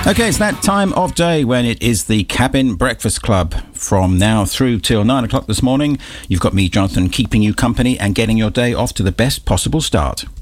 Okay, it's that time of day when it is the Cabin Breakfast Club. From now through till 9 o'clock this morning, you've got me, Jonathan, keeping you company and getting your day off to the best possible start.